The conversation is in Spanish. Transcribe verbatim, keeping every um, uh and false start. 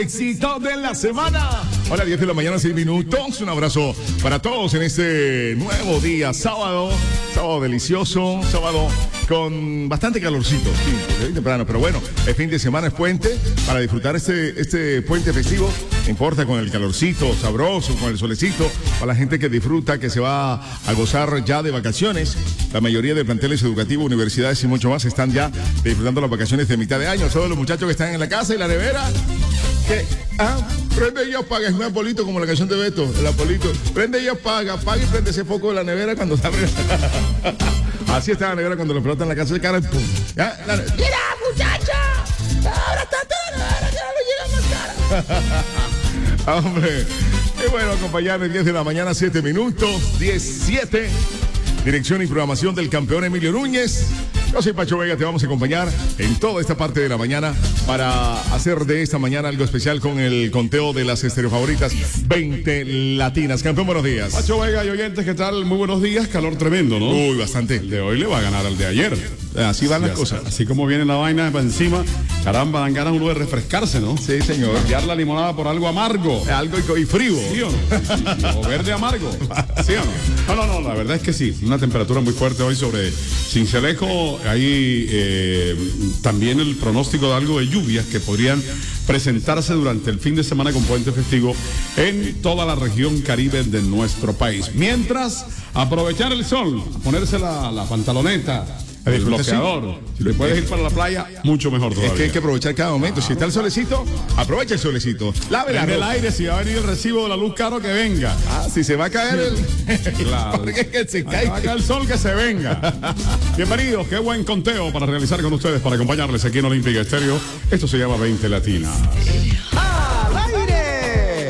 Éxito de la semana. Hola, diez de la mañana, seis minutos. Un abrazo para todos en este nuevo día, sábado. Sábado delicioso, sábado con bastante calorcito. Sí, muy temprano, pero bueno, el fin de semana es puente para disfrutar este, este puente festivo. No importa, con el calorcito sabroso, con el solecito, para la gente que disfruta, que se va a gozar ya de vacaciones. La mayoría de planteles educativos, universidades y mucho más están ya disfrutando las vacaciones de mitad de año. Todos los muchachos que están en la casa y la nevera. Que, ah, prende y apaga, es un apolito como la canción de Beto, el apolito. Prende y apaga, apaga y prende ese foco de la nevera cuando se abre. Así está la nevera cuando lo pelota en la casa de cara. ¡Pum! ¿Ya? La ne- ¡Mira, muchacha! Ahora está toda la nevera, que no le llega más cara. Hombre, qué bueno acompañarme, diez de la mañana, siete minutos, diecisiete. Dirección y programación del campeón Emilio Núñez. Yo soy Pacho Vega, te vamos a acompañar en toda esta parte de la mañana para hacer de esta mañana algo especial con el conteo de las estéreo favoritas veinte latinas. Campeón, buenos días. Pacho Vega y oyentes, ¿qué tal? Muy buenos días, calor tremendo, ¿no? Uy, bastante. El de hoy le va a ganar al de ayer. Así van las así, cosas. Así como viene la vaina para encima, caramba, dan ganas uno de refrescarse, ¿no? Sí, señor. Cambiar la limonada por algo amargo. Algo y, y frío. ¿Sí o no? Sí, sí, o verde amargo. ¿Sí o no? No, no, no, la verdad es que sí. Una temperatura muy fuerte hoy sobre Sincelejo. Hay eh, también el pronóstico de algo de lluvias que podrían presentarse durante el fin de semana con puente festivo en toda la región caribe de nuestro país. Mientras, aprovechar el sol, ponerse la, la pantaloneta, el bloqueador. Si le puedes ir para la playa, mucho mejor todavía. Es que hay que aprovechar cada momento. Si está el solecito, aprovecha el solecito. Lave la en el ropa. aire, si va a venir el recibo de la luz caro, que venga. Ah, si se va a caer el... Claro. Porque es que se Ahí cae. va a caer el sol, que se venga. Bienvenidos, qué buen conteo para realizar con ustedes, para acompañarles aquí en Olímpica Estéreo. Esto se llama veinte Latinas.